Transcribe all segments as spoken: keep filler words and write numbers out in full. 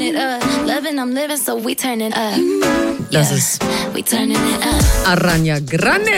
it up. Loving, I'm living, so we turning up. Das ist we turning it up. Ariana Grande.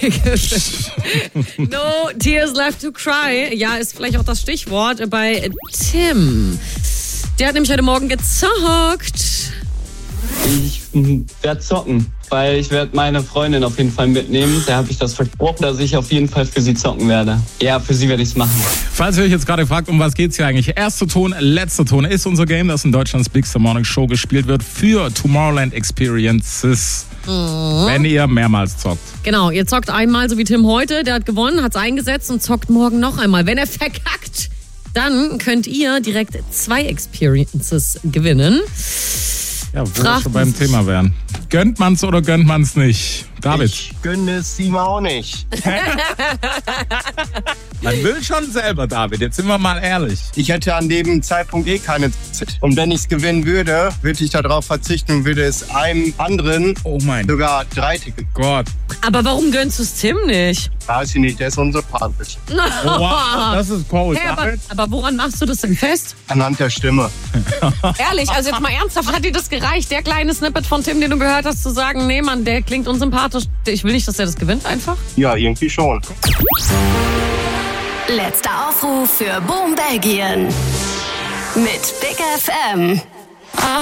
No tears left to cry. Ja, ist vielleicht auch das Stichwort bei Tim. Der hat nämlich heute Morgen gezockt. Ich werde zocken, weil ich werde meine Freundin auf jeden Fall mitnehmen. Da habe ich das versprochen, dass ich auf jeden Fall für sie zocken werde. Ja, für sie werde ich es machen. Falls ihr euch jetzt gerade fragt, um was geht's hier eigentlich? Erster Ton, letzter Ton ist unser Game, das in Deutschlands Big Morning Show gespielt wird für Tomorrowland Experiences. Mhm. Wenn ihr mehrmals zockt. Genau, ihr zockt einmal, so wie Tim heute. Der hat gewonnen, hat es eingesetzt und zockt morgen noch einmal. Wenn er verkackt, dann könnt ihr direkt zwei Experiences gewinnen. Ja, wo wir schon beim Thema wären. Gönnt man's oder gönnt man's nicht? David. Ich gönne es ihm auch nicht. Man will schon selber, David. Jetzt sind wir mal ehrlich. Ich hätte an dem Zeitpunkt eh keine Zeit. Und wenn ich es gewinnen würde, würde ich darauf verzichten und würde es einem anderen oh mein sogar drei Tickets. Gott. Aber warum gönnst du es Tim nicht? Weiß ich nicht, der ist unsympathisch. Oh, wow, das ist cool. Hey, aber, aber woran machst du das denn fest? Anhand der Stimme. Ehrlich, also jetzt mal ernsthaft, hat dir das gereicht, der kleine Snippet von Tim, den du gehört hast, zu sagen, nee Mann, der klingt unsympathisch. Ich will nicht, dass der das gewinnt einfach? Ja, irgendwie schon. Letzter Aufruf für Boom Belgien. Mit Big F M.